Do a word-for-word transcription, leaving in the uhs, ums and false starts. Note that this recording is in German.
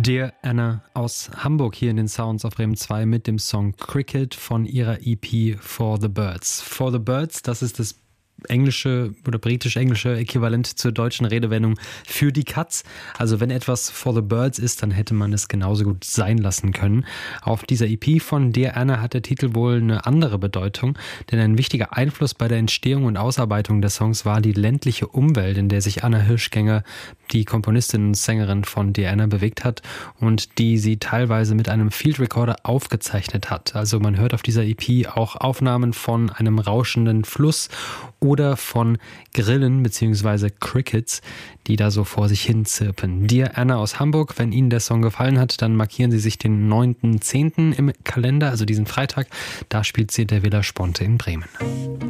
Dear Anna aus Hamburg hier in den Sounds auf Bremen zwei mit dem Song Cricket von ihrer E P For the Birds. For the Birds, das ist das englische oder britisch-englische Äquivalent zur deutschen Redewendung für die Katz. Also wenn etwas for the birds ist, dann hätte man es genauso gut sein lassen können. Auf dieser E P von Dear Anna hat der Titel wohl eine andere Bedeutung, denn ein wichtiger Einfluss bei der Entstehung und Ausarbeitung der Songs war die ländliche Umwelt, in der sich Anna Hirschgänger, die Komponistin und Sängerin von Dear Anna, bewegt hat und die sie teilweise mit einem Field Recorder aufgezeichnet hat. Also man hört auf dieser E P auch Aufnahmen von einem rauschenden Fluss oder von Grillen bzw. Crickets, die da so vor sich hin zirpen. Dear Anna aus Hamburg, wenn Ihnen der Song gefallen hat, dann markieren Sie sich den neunten zehnten im Kalender, also diesen Freitag. Da spielt sie der Villa Sponte in Bremen.